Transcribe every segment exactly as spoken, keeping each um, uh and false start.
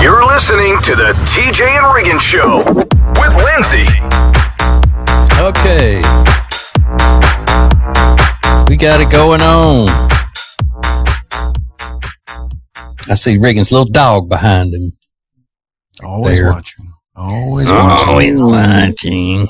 You're listening to the T J and Regan Show with Lindsay. Okay. We got it going on. I see Regan's little dog behind him. Always there. watching. Always watching. Always watching.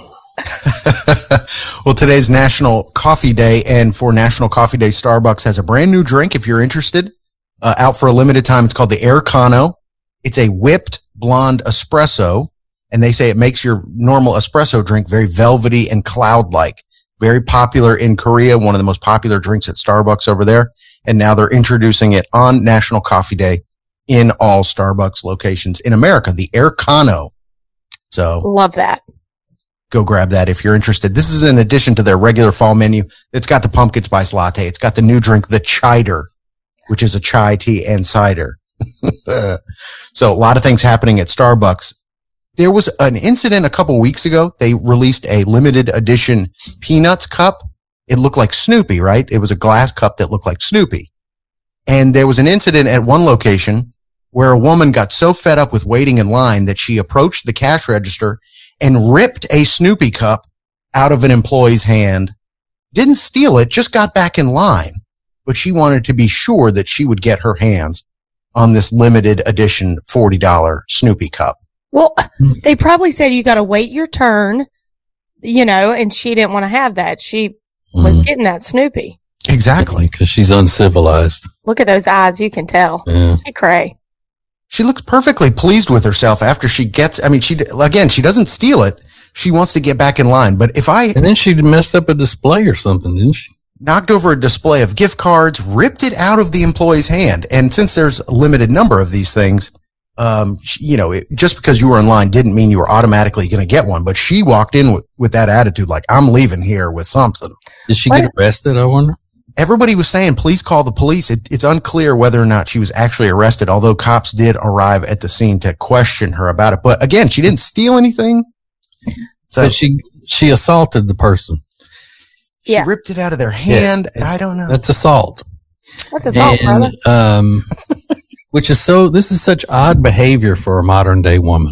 Well, today's National Coffee Day, and for National Coffee Day, Starbucks has a brand new drink, if you're interested, uh, out for a limited time. It's called the Aircano. It's a whipped blonde espresso, and they say it makes your normal espresso drink very velvety and cloud-like. Very popular in Korea, one of the most popular drinks at Starbucks over there, and now they're introducing it on National Coffee Day in all Starbucks locations in America, the Aircano. So love that. Go grab that if you're interested. This is in addition to their regular fall menu. It's got the pumpkin spice latte. It's got the new drink, the Chider, which is a chai tea and cider. So a lot of things happening at Starbucks. There was an incident a couple weeks ago. They released a limited edition Peanuts cup. It looked like Snoopy, right? It was a glass cup that looked like Snoopy. And there was an incident at one location where a woman got so fed up with waiting in line that she approached the cash register and ripped a Snoopy cup out of an employee's hand. Didn't steal it, just got back in line. But she wanted to be sure that she would get her hands on this limited edition forty dollars Snoopy cup. Well, they probably said you got to wait your turn, you know, and she didn't want to have that. She was Mm. getting that Snoopy. Exactly. Because she's uncivilized. Look at those eyes. You can tell. Yeah. She cray. She looks perfectly pleased with herself after she gets, I mean, she, again, she doesn't steal it. She wants to get back in line. But if I And then she messed up a display or something, didn't she? knocked over a display of gift cards, ripped it out of the employee's hand, and since there's a limited number of these things, um, she, you know, it, just because you were in line didn't mean you were automatically going to get one. But she walked in with, with that attitude, like, I'm leaving here with something. Did she What? get arrested, I wonder? Everybody was saying, please call the police. It, it's unclear whether or not she was actually arrested, although cops did arrive at the scene to question her about it. But again, she didn't steal anything. So But she she assaulted the person. she Yeah. ripped it out of their hand. Yeah, I it's- don't know. That's assault. That's assault, brother. And, um, which is so, this is such odd behavior for a modern day woman.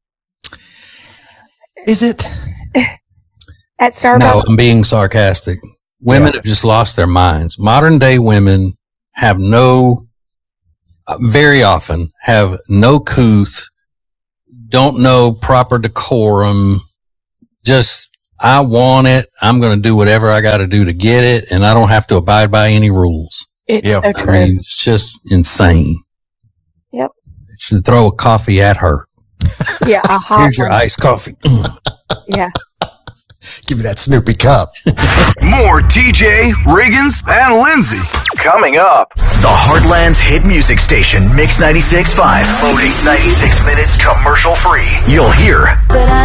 Is it? At Starbucks. No, I'm being sarcastic. Women Yeah. have just lost their minds. Modern day women have no, uh, very often have no couth, don't know proper decorum. Just, I want it. I'm going to do whatever I got to do to get it, and I don't have to abide by any rules. It's Yeah. so I true. mean, it's just insane. Yep. Should throw a coffee at her. Yeah, a hot Here's your one. iced coffee. Yeah. Give me that Snoopy cup. More T J, Riggins, and Lindsay coming up. The Heartland's hit music station, Mix ninety-six point five. Loading ninety-six minutes commercial free. You'll hear